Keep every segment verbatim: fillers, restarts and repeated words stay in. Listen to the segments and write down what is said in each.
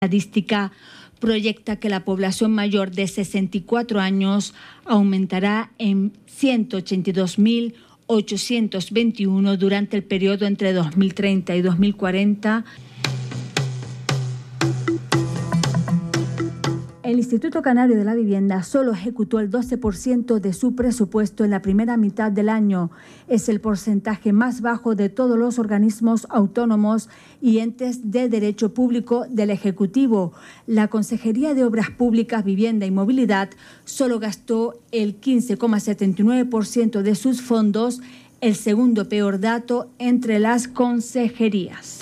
estadística proyecta que la población mayor de sesenta y cuatro años aumentará en ciento ochenta y dos mil ochocientos veintiuno durante el periodo entre dos mil treinta y dos mil cuarenta. El Instituto Canario de la Vivienda solo ejecutó el doce por ciento de su presupuesto en la primera mitad del año. Es el porcentaje más bajo de todos los organismos autónomos y entes de derecho público del Ejecutivo. La Consejería de Obras Públicas, Vivienda y Movilidad solo gastó el quince coma setenta y nueve por ciento de sus fondos, el segundo peor dato entre las consejerías.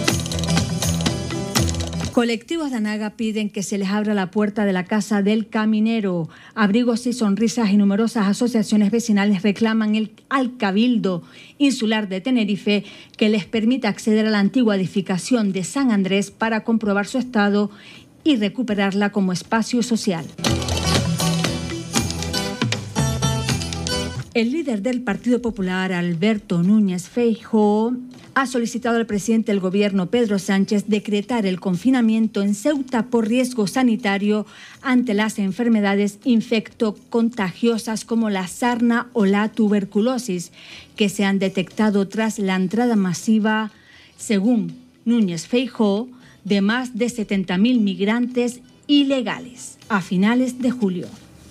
Colectivos de Anaga piden que se les abra la puerta de la Casa del Caminero. Abrigos y Sonrisas y numerosas asociaciones vecinales reclaman el, al Cabildo Insular de Tenerife que les permita acceder a la antigua edificación de San Andrés para comprobar su estado y recuperarla como espacio social. El líder del Partido Popular, Alberto Núñez Feijóo, ha solicitado al presidente del Gobierno, Pedro Sánchez, decretar el confinamiento en Ceuta por riesgo sanitario ante las enfermedades infectocontagiosas como la sarna o la tuberculosis, que se han detectado tras la entrada masiva, según Núñez Feijóo, de más de setenta mil migrantes ilegales a finales de julio.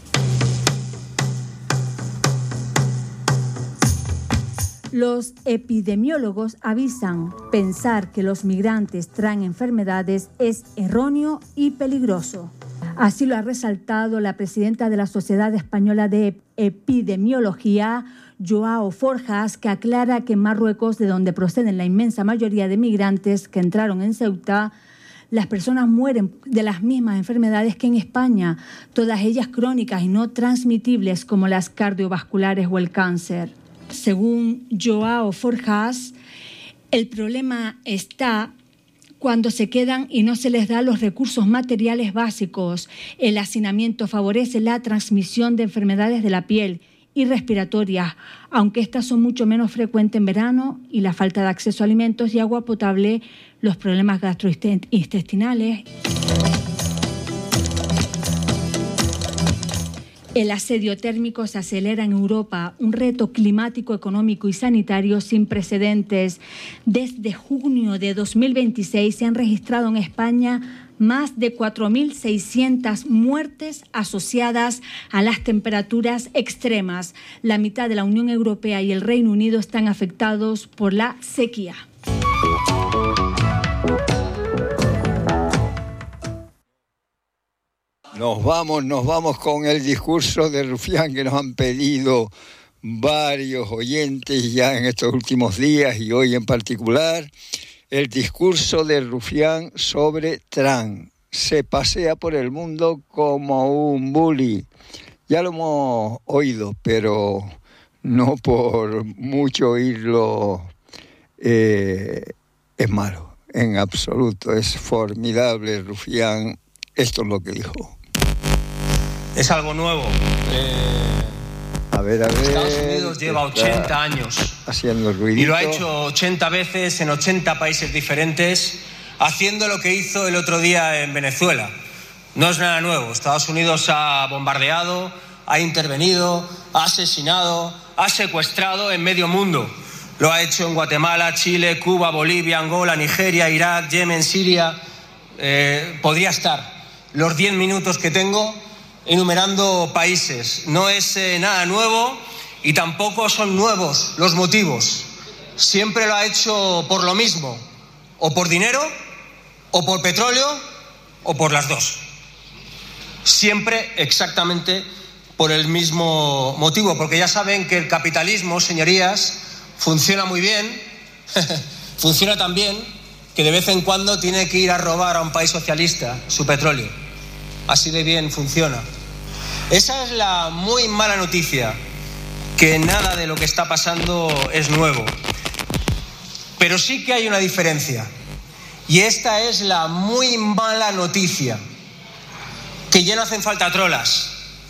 Los epidemiólogos avisan, pensar que los migrantes traen enfermedades es erróneo y peligroso. Así lo ha resaltado la presidenta de la Sociedad Española de Epidemiología, Joao Forjas, que aclara que en Marruecos, de donde proceden la inmensa mayoría de migrantes que entraron en Ceuta, las personas mueren de las mismas enfermedades que en España, todas ellas crónicas y no transmitibles como las cardiovasculares o el cáncer. Según Joao Forjas, el problema está cuando se quedan y no se les da los recursos materiales básicos. El hacinamiento favorece la transmisión de enfermedades de la piel y respiratorias, aunque estas son mucho menos frecuentes en verano, y la falta de acceso a alimentos y agua potable, los problemas gastrointestinales. El asedio térmico se acelera en Europa, un reto climático, económico y sanitario sin precedentes. Desde junio de dos mil veintiséis se han registrado en España más de cuatro mil seiscientas muertes asociadas a las temperaturas extremas. La mitad de la Unión Europea y el Reino Unido están afectados por la sequía. Nos vamos, nos vamos con el discurso de Rufián que nos han pedido varios oyentes ya en estos últimos días y hoy en particular. El discurso de Rufián sobre Trump. Se pasea por el mundo como un bully. Ya lo hemos oído, pero no por mucho oírlo eh, es malo, en absoluto. Es formidable, Rufián. Esto es lo que dijo. Es algo nuevo. Eh, a ver, a ver. Estados Unidos lleva ochenta años. Haciendo ruidito. Y lo ha hecho ochenta veces en ochenta países diferentes, haciendo lo que hizo el otro día en Venezuela. No es nada nuevo. Estados Unidos ha bombardeado, ha intervenido, ha asesinado, ha secuestrado en medio mundo. Lo ha hecho en Guatemala, Chile, Cuba, Bolivia, Angola, Nigeria, Irak, Yemen, Siria. Eh, podría estar los diez minutos que tengo enumerando países. No es eh, nada nuevo y tampoco son nuevos los motivos. Siempre lo ha hecho por lo mismo, o por dinero, o por petróleo, o por las dos. Siempre exactamente por el mismo motivo, porque ya saben que el capitalismo, señorías, funciona muy bien, funciona tan bien que de vez en cuando tiene que ir a robar a un país socialista su petróleo. Así de bien funciona. Esa es la muy mala noticia, que nada de lo que está pasando es nuevo. Pero sí que hay una diferencia. Y esta es la muy mala noticia, que ya no hacen falta trolas,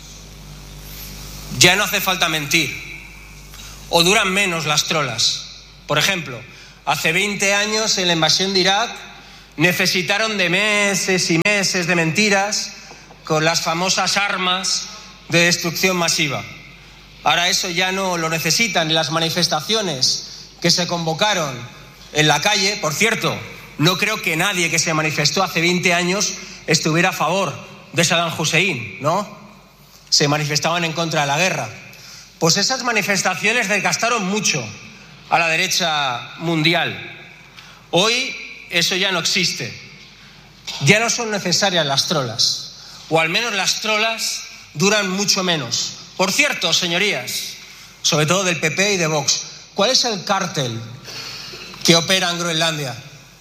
ya no hace falta mentir, o duran menos las trolas. Por ejemplo, hace veinte años en la invasión de Irak necesitaron de meses y meses de mentiras con las famosas armas de destrucción masiva. Ahora eso ya no lo necesitan. Las manifestaciones que se convocaron en la calle, por cierto, no creo que nadie que se manifestó hace veinte años estuviera a favor de Saddam Hussein, ¿no? Se manifestaban en contra de la guerra. Pues esas manifestaciones desgastaron mucho a la derecha mundial. Hoy eso ya no existe. Ya no son necesarias las trolas, o al menos las trolas duran mucho menos. Por cierto, señorías, sobre todo del P P y de Vox, ¿cuál es el cártel que opera en Groenlandia?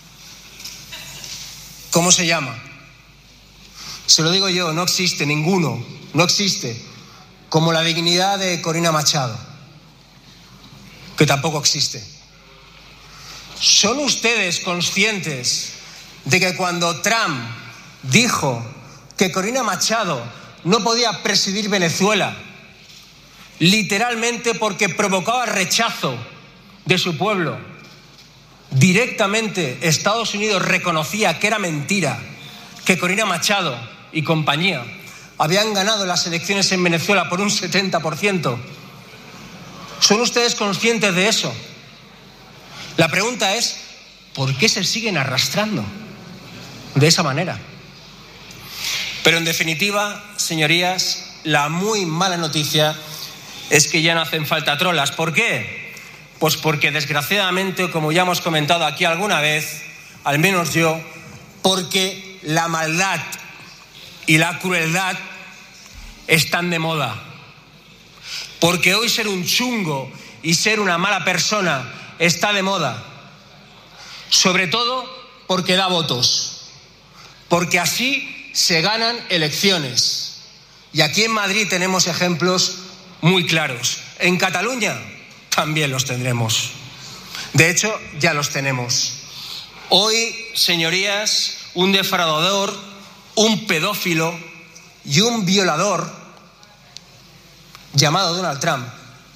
¿Cómo se llama? Se lo digo yo, no existe ninguno, no existe, como la dignidad de Corina Machado, que tampoco existe. ¿Son ustedes conscientes de que cuando Trump dijo que Corina Machado no podía presidir Venezuela, literalmente porque provocaba rechazo de su pueblo, directamente Estados Unidos reconocía que era mentira, que Corina Machado y compañía habían ganado las elecciones en Venezuela por un setenta por ciento? ¿Son ustedes conscientes de eso? La pregunta es, ¿por qué se siguen arrastrando de esa manera? Pero en definitiva, señorías, la muy mala noticia es que ya no hacen falta trolas. ¿Por qué? Pues porque desgraciadamente, como ya hemos comentado aquí alguna vez, al menos yo, porque la maldad y la crueldad están de moda. Porque hoy ser un chungo y ser una mala persona está de moda. Sobre todo porque da votos. Porque así se ganan elecciones. Y aquí en Madrid tenemos ejemplos muy claros. En Cataluña también los tendremos. De hecho, ya los tenemos. Hoy, señorías, un defraudador, un pedófilo y un violador llamado Donald Trump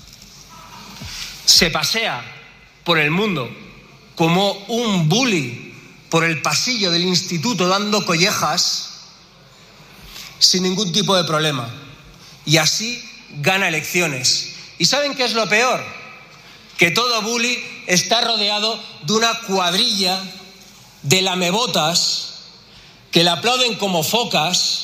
se pasea por el mundo como un bully por el pasillo del instituto dando collejas sin ningún tipo de problema. Y así gana elecciones. ¿Y saben qué es lo peor? Que todo bully está rodeado de una cuadrilla de lamebotas que le aplauden como focas,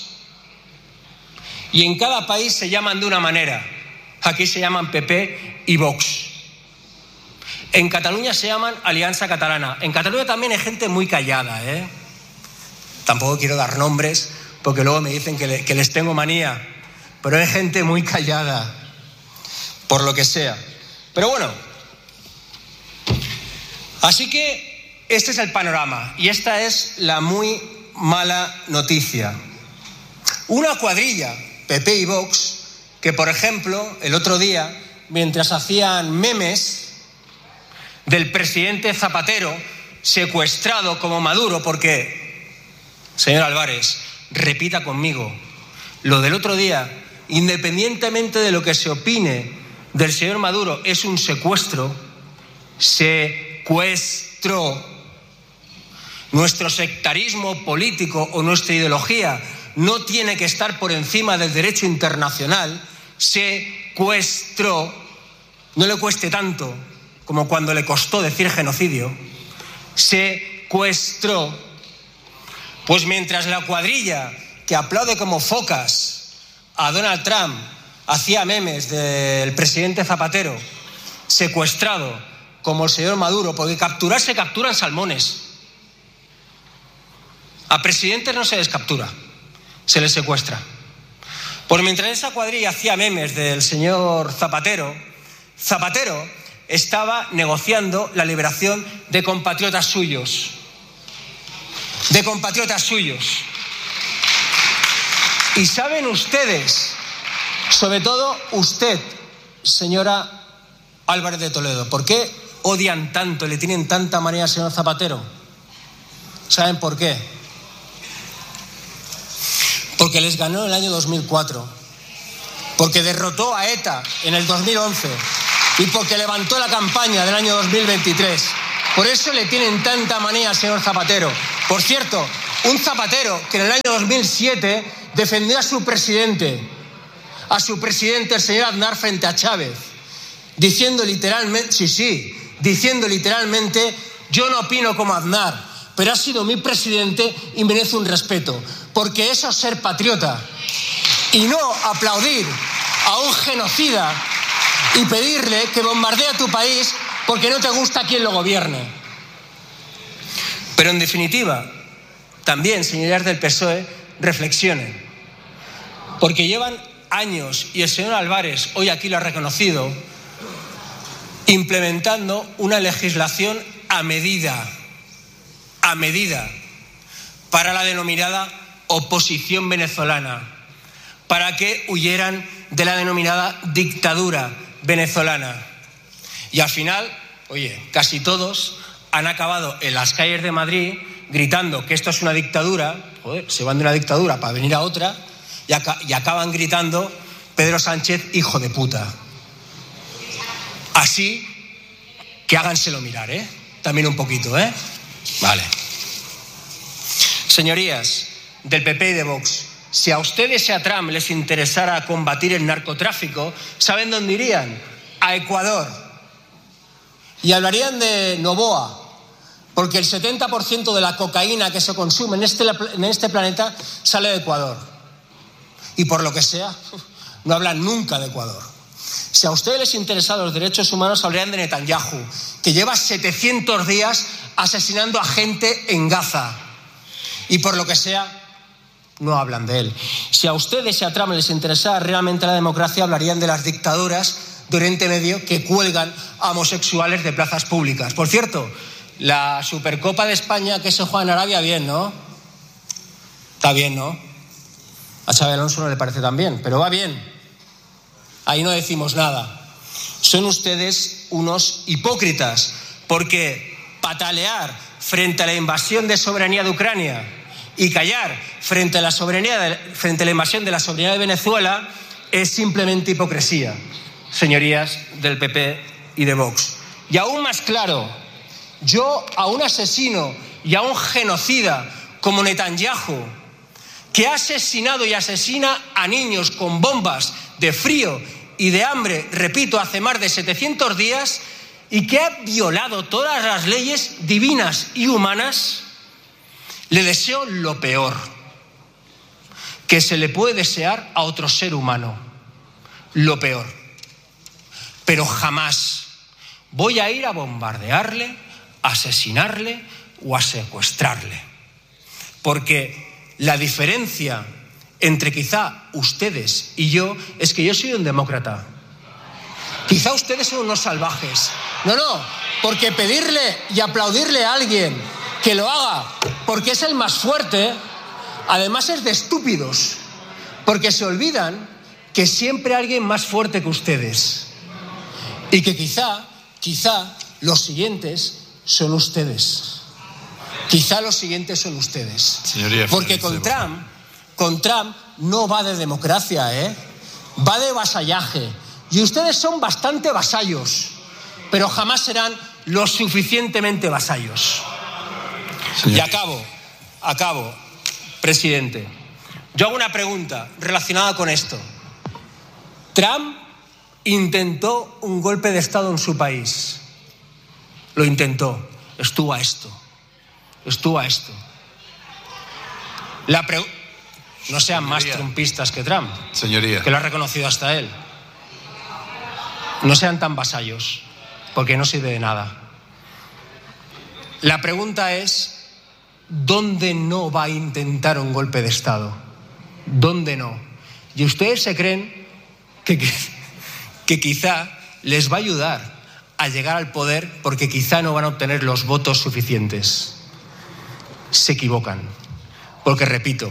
y en cada país se llaman de una manera. Aquí se llaman P P y Vox. En Cataluña se llaman Alianza Catalana. En Cataluña también hay gente muy callada, ¿eh? Tampoco quiero dar nombres porque luego me dicen que, le, que les tengo manía, pero hay gente muy callada, por lo que sea. Pero bueno, así que este es el panorama y esta es la muy mala noticia. Una cuadrilla, P P y Vox, que por ejemplo, el otro día, mientras hacían memes del presidente Zapatero secuestrado como Maduro, porque, señor Álvarez, repita conmigo, lo del otro día, independientemente de lo que se opine del señor Maduro, es un secuestro, secuestro. Nuestro sectarismo político o nuestra ideología no tiene que estar por encima del derecho internacional. Secuestro. No le cueste tanto como cuando le costó decir genocidio. Secuestro. Pues mientras la cuadrilla que aplaude como focas a Donald Trump hacía memes del presidente Zapatero secuestrado como el señor Maduro, porque capturar se capturan salmones. A presidentes no se les captura, se les secuestra. Pues mientras esa cuadrilla hacía memes del señor Zapatero, Zapatero estaba negociando la liberación de compatriotas suyos. De compatriotas suyos. Y saben ustedes, sobre todo usted, señora Álvarez de Toledo, ¿por qué odian tanto, le tienen tanta manía al señor Zapatero? ¿Saben por qué? Porque les ganó en el año dos mil cuatro, porque derrotó a ETA en el dos mil once y porque levantó la campaña del año dos mil veintitrés. Por eso le tienen tanta manía al señor Zapatero, Por cierto, un Zapatero que en el año dos mil siete defendió a su presidente, a su presidente, el señor Aznar, frente a Chávez, diciendo literalmente, sí, sí, diciendo literalmente, yo no opino como Aznar, pero ha sido mi presidente y merece un respeto, porque eso es ser patriota, y no aplaudir a un genocida y pedirle que bombardee a tu país porque no te gusta quien lo gobierne. Pero en definitiva, también, señorías del P S O E, reflexionen, porque llevan años, y el señor Álvarez hoy aquí lo ha reconocido, implementando una legislación a medida, a medida, para la denominada oposición venezolana, para que huyeran de la denominada dictadura venezolana. Y al final, oye, casi todos han acabado en las calles de Madrid gritando que esto es una dictadura, joder, se van de una dictadura para venir a otra, y, ac- y acaban gritando Pedro Sánchez, hijo de puta. Así que háganselo mirar, ¿eh? También un poquito, ¿eh? Vale. Señorías del P P y de Vox, si a ustedes y a Trump les interesara combatir el narcotráfico, ¿saben dónde irían? A Ecuador. Y hablarían de Novoa, porque el setenta por ciento de la cocaína que se consume en este, en este planeta sale de Ecuador. Y por lo que sea, no hablan nunca de Ecuador. Si a ustedes les interesan los derechos humanos, hablarían de Netanyahu, que lleva setecientos días asesinando a gente en Gaza. Y por lo que sea, no hablan de él. Si a ustedes y a Trump les interesara realmente la democracia, hablarían de las dictaduras de Oriente Medio que cuelgan a homosexuales de plazas públicas. Por cierto, la Supercopa de España que se juega en Arabia, bien, ¿no? Está bien, ¿no? A Xabi Alonso no le parece tan bien, pero va bien. Ahí no decimos nada. Son ustedes unos hipócritas, porque patalear frente a la invasión de soberanía de Ucrania y callar frente a la soberanía de, frente a la invasión de la soberanía de Venezuela es simplemente hipocresía, señorías del P P y de Vox. Y aún más claro, yo a un asesino y a un genocida como Netanyahu, que ha asesinado y asesina a niños con bombas de frío y de hambre, repito, hace más de setecientos días, y que ha violado todas las leyes divinas y humanas, le deseo lo peor que se le puede desear a otro ser humano, lo peor. Pero jamás voy a ir a bombardearle, a asesinarle o a secuestrarle, porque la diferencia entre quizá ustedes y yo es que yo soy un demócrata. Quizá ustedes son unos salvajes. No, no, porque pedirle y aplaudirle a alguien que lo haga porque es el más fuerte, además es de estúpidos, porque se olvidan que siempre hay alguien más fuerte que ustedes y que quizá, quizá los siguientes son ustedes. Quizá los siguientes son ustedes. Señoría, porque con Trump, con Trump no va de democracia, ¿eh? Va de vasallaje. Y ustedes son bastante vasallos, pero jamás serán lo suficientemente vasallos. Señor. Y acabo, acabo, presidente. Yo hago una pregunta relacionada con esto. Trump intentó un golpe de Estado en su país. Lo intentó. Estuvo a esto. Estuvo a esto. La pre... No sean Señoría. Más trumpistas que Trump. Señoría. Que lo ha reconocido hasta él. No sean tan vasallos, porque no sirve de nada. La pregunta es, ¿dónde no va a intentar un golpe de Estado? ¿Dónde no? Y ustedes se creen que, que, que quizá les va a ayudar a llegar al poder porque quizá no van a obtener los votos suficientes. Se equivocan, porque repito,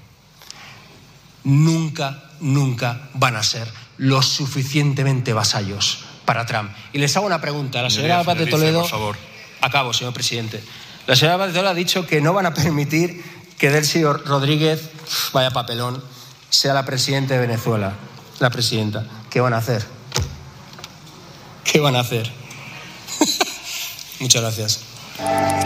nunca, nunca van a ser lo suficientemente vasallos para Trump. Y les hago una pregunta. La señora Paz de Toledo... Por favor. Acabo, señor presidente. La señora Paz de Toledo ha dicho que no van a permitir que Delcy Rodríguez, vaya papelón, sea la presidenta de Venezuela. La presidenta. ¿Qué van a hacer? ¿Qué van a hacer? Muchas gracias.